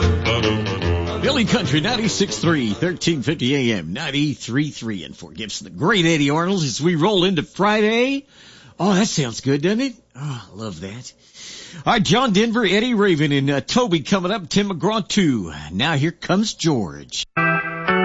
Billy Country 96.3, 1350 AM, 93.3 in Fort Gibson. The great Eddie Arnold as we roll into Friday. Oh, that sounds good, doesn't it? Oh, I love that. All right, John Denver, Eddie Raven, and Toby coming up, Tim McGraw too. Now here comes George.